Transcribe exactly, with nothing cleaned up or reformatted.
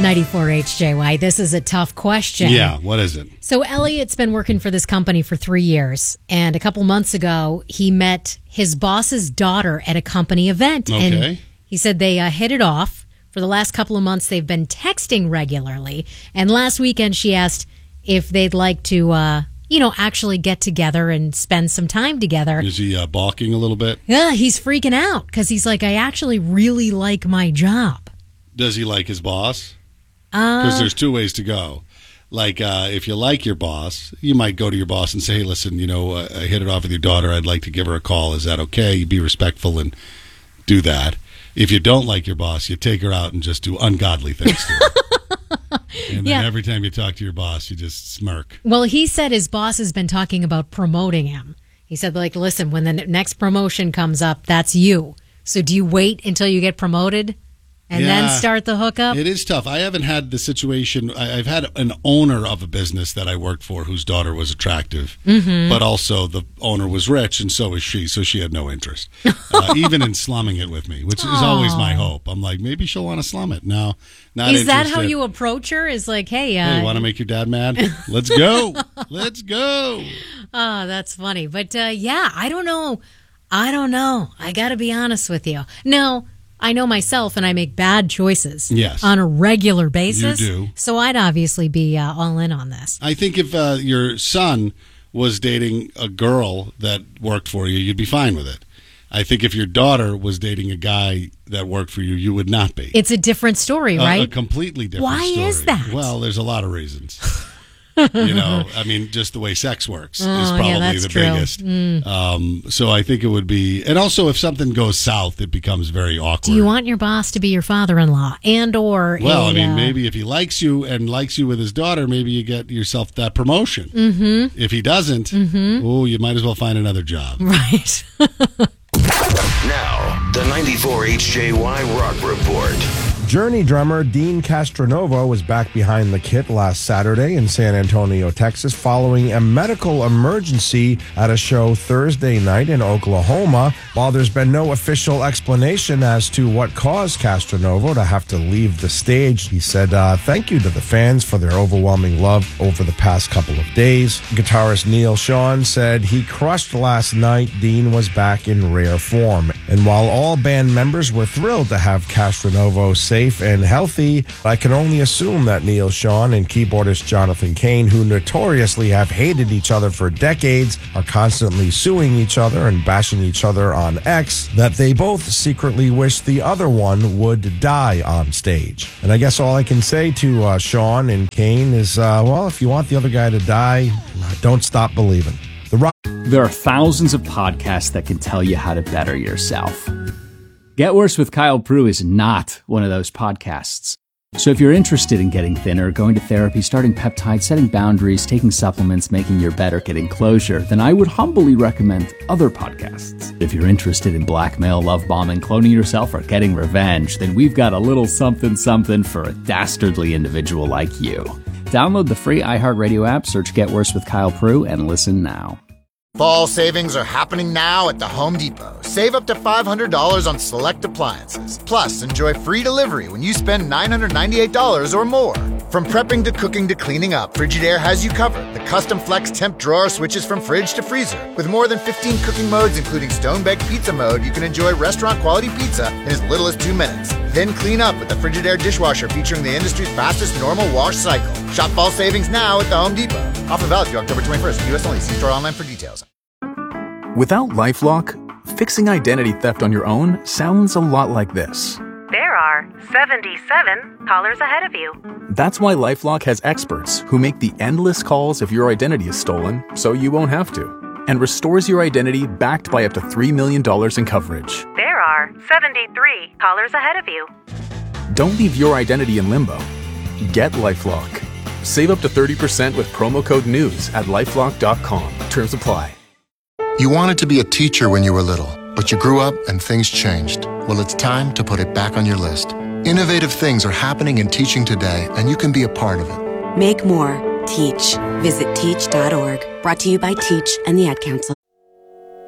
ninety-four H J Y. This is a tough question. Yeah, what is it? So Elliot's been working for this company for three years. And a couple months ago, he met his boss's daughter at a company event. Okay. And he said they uh, hit it off. For the last couple of months, they've been texting regularly. And last weekend, she asked if they'd like to, uh, you know, actually get together and spend some time together. Is he uh, balking a little bit? Yeah, he's freaking out because he's like, I actually really like my job. Does he like his boss? Because Uh, there's two ways to go. Like, uh, if you like your boss, you might go to your boss and say, hey, listen, you know, uh, I hit it off with your daughter. I'd like to give her a call. Is that okay? You be respectful and do that. If you don't like your boss, you take her out and just do ungodly things to her. And then Yeah. every time you talk to your boss, you just smirk. Well, he said his boss has been talking about promoting him. He said, like, listen, when the n- next promotion comes up, that's you. So do you wait until you get promoted and Yeah. then start the hookup? It is tough. I haven't had the situation. I, I've had an owner of a business that I worked for whose daughter was attractive, Mm-hmm. but also the owner was rich, and so was she. So she had no interest, uh, even in slumming it with me, which is always my hope. I'm like, maybe she'll want to slum it. No, not Is that interested. how you approach her? Is like, hey, uh, Hey, want to make your dad mad? Let's go. Let's go. oh, that's funny. But uh, yeah, I don't know. I don't know. I got to be honest with you. Now, I know myself and I make bad choices Yes. on a regular basis. You do. So I'd obviously be uh, all in on this. I think if uh, your son was dating a girl that worked for you, you'd be fine with it. I think if your daughter was dating a guy that worked for you, you would not be. It's a different story, A- right? A, completely different Why story. is that? Well, there's a lot of reasons. you know, I mean, just the way sex works is Oh, yeah, probably that's the true. biggest. Um, so I think it would be, and also if something goes south, it becomes very awkward. Do you want your boss to be your father-in-law and or Well, a, I mean, uh, maybe if he likes you and likes you with his daughter, maybe you get yourself that promotion. Mm-hmm. If he doesn't, Mm-hmm. oh, you might as well find another job. right. Now, the ninety-four H J Y Rock Report. Journey drummer Dean Castronovo was back behind the kit last Saturday in San Antonio, Texas, following a medical emergency at a show Thursday night in Oklahoma. While there's been no official explanation as to what caused Castronovo to have to leave the stage, he said uh, thank you to the fans for their overwhelming love over the past couple of days. Guitarist Neil Sean said he crushed last night. Dean was back in rare form. And while all band members were thrilled to have Castronovo safe and healthy, I can only assume that Neil Sean and keyboardist Jonathan Cain, who notoriously have hated each other for decades, are constantly suing each other and bashing each other on X, that they both secretly wish the other one would die on stage. And I guess all I can say to uh, Sean and Cain is, uh, well, if you want the other guy to die, don't stop believing. The rock- There are thousands of podcasts that can tell you how to better yourself. Get Worse with Kyle Prue is not one of those podcasts. So if you're interested in getting thinner, going to therapy, starting peptides, setting boundaries, taking supplements, making your bed, or getting closure, then I would humbly recommend other podcasts. If you're interested in blackmail, love bombing, cloning yourself, or getting revenge, then we've got a little something something for a dastardly individual like you. Download the free iHeartRadio app, search Get Worse with Kyle Prue, and listen now. Fall savings are happening now at the Home Depot. Save up to five hundred dollars on select appliances. Plus, enjoy free delivery when you spend nine hundred ninety-eight dollars or more. From prepping to cooking to cleaning up, Frigidaire has you covered. The custom flex temp drawer switches from fridge to freezer. With more than fifteen cooking modes, including stone-baked pizza mode, you can enjoy restaurant-quality pizza in as little as two minutes. Then clean up with the Frigidaire dishwasher featuring the industry's fastest normal wash cycle. Shop fall savings now at the Home Depot. Offer valid through October twenty-first. U S only. See store online for details. Without LifeLock, fixing identity theft on your own sounds a lot like this. There are seventy-seven callers ahead of you. That's why LifeLock has experts who make the endless calls if your identity is stolen so you won't have to, and restores your identity backed by up to three million dollars in coverage. There are seventy-three callers ahead of you. Don't leave your identity in limbo. Get LifeLock. Save up to thirty percent with promo code NEWS at lifelock dot com. Terms apply. You wanted to be a teacher when you were little, but you grew up and things changed. Well, it's time to put it back on your list. Innovative things are happening in teaching today, and you can be a part of it. Make more. Teach. Visit teach dot org. Brought to you by Teach and the Ad Council.